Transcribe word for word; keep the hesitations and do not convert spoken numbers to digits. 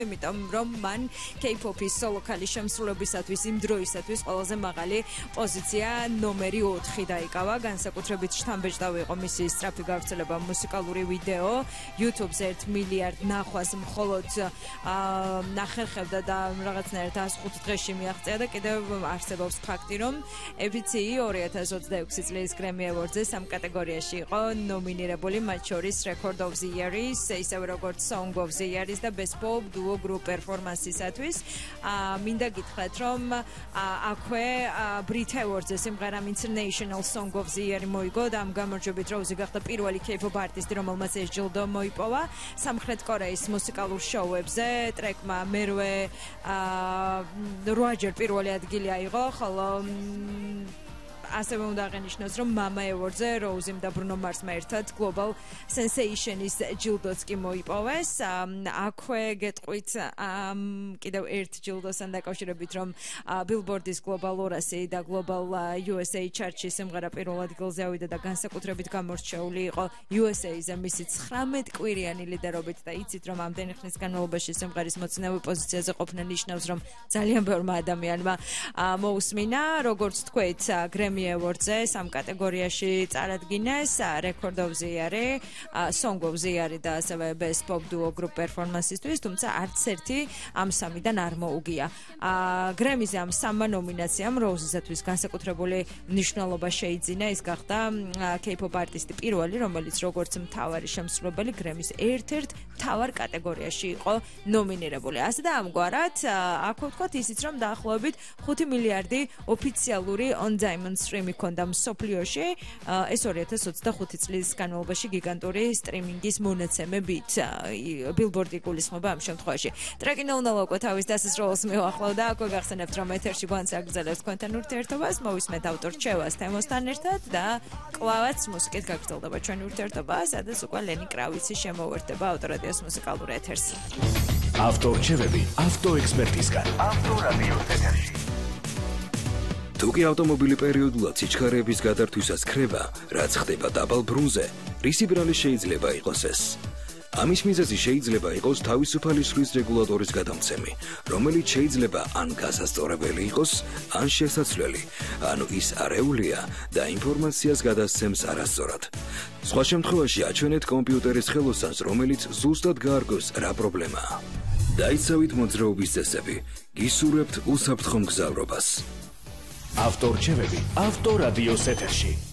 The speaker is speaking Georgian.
იმიტომ რომ მან K-pop-ის სოლო-ქალის შემსრულებისათვის იმ დროისათვის ყველაზე მაღალი პოზიცია ნომერი ოთხი დაიკავა. განსაკუთრებით შთამბეჭდავი იყო მისი სწრაფი გავრცელება მუსიკალური ვიდეო. YouTube-ზე ერთ მილიარდ ნახვას მხოლოდ ნახერხებდა და რაღაცნაირად ას ხუთ დღეში მიაღწია და კიდევ არსებობს ფაქტი, რომ ები ცი ი ორი ათას ოცდაექვსი წლის Grammy Awards-ზე სამ კატეგორიაში იყო ნომინირებული, მათ შორის Record of the Year-ის, ისევე როგორც Song of the Year-ის და Best Pop Duo group performance-ისათვის. მინდა გითხრათ, რომ აქვე Brit Awards-ზე სიმღერამ International Song of the Year მოიგო და ამ გამარჯვებით როუზი გახდა პირველი K-pop არტისტი, რომელმაც ეს ჯილდო მოიპოვა. სამხრეთ კორეის მუსიკალურ შოუებზე ტრეკმა მერვე რვაჯერ პირველი ადგილი აიღო, ხოლო ასევე უნდა აღინიშნოს, რომ Mama Awards-ზე როუზიმ და ბრუნო მარსმა ერთად Global Sensation-ის ჯილდოც კი მოიპოვეს. აქვე გეტყვით კიდევ ერთ ჯილდოსთან დაკავშირებით, რომ Billboard-ის Global ორასი და Global U S A Chart-ში სიმღერა პირველ ადგილზე ავიდა და განსაკუთრებით გამორჩეული იყო U S A-ზე მისი ცხრამეტ კვირიანი ლიდერობით და იცით, რომ ამდენი ხნის განმავლობაში სიმღერის მოცნევი პოზიციაზე ყოფნა ნიშნავს, რომ ძალიან ბევრმა ადამიანმა მოусმინა. როგორც თქვით, Grammy Awards-ზე სამ კატეგორიაში წარადგინეს Record of the Year, Song of the Year და ასევე Best Pop Duo Group Performance-ისთვის, თუმცა არც ერთი ამ სამიდან არ მოუგია. Grammy-ზე ამ სამმა ნომინაციამ როუზისათვის განსაკუთრებული მნიშვნელობა შეიძინა, ის გახდა K-pop არტისტი პირველი, რომელიც როგორც მთავარი შემსრულებელი Grammy-ის ერთ-ერთ მთავარ კატეგორიაში იყო ნომინირებული. ასე და ამგვარად, აქვე ვთქვათ ისიც, რომ დაახლოებით ხუთი მილიარდი ოფიციალური on demand stream-ი ქონდა მსოფლიოში, ეს ორი ათას ოცდახუთი წლის განმავლობაში გიგანტური სტრიმინგის მონაცემებით. Billboard-ი გულისხმობა ამ შემთხვევაში. ტრეკი ნელ-ნელა უკვე თავის დასასრულს მიუახლოვდა, აქვე გახსენებთ, რომ ეთერში გვანც აგრძელებს თქვენთან ურთიერთობას, მოვისმენთ ავტორ რჩევას თემოსთან ერთად და კლავაც მუსიკით გაგრძელდება ჩვენი ურთიერთობა, სადაც უკვე ლენი კრავიცი შემოვერთდება ავტორადიოს მუსიკალურ ეთერს. ავტორჩევები ავტოექსპერტისგან. ავტორადიოს ეთერში. თუკი ავტომობილი პერიოდულად სიჩქარეების გადართვისას ქრება, რაც ხდება დაბალ ბრუნზე, რისი ბრალი შეიძლება იყოს ეს? ამის მიზეზი შეიძლება იყოს თავისუფალი სვლის რეგულატორის გადამცემი, რომელიც შეიძლება ან გასასწორებელი იყოს, ან შესაცვლელი, ანუ ის არეულია და ინფორმაციას გადასცემს არასწორად. სხვა შემთხვევაში აჩვენეთ კომპიუტერის ხელოსანს, რომელიც ზუსტად გაარგოს რა პრობლემაა. დაიცავით მოძრაობის წესები, გისურვებთ უსაფრთხო მგზავრობას. ავტორჩევები ავტორადიოს ეთერში.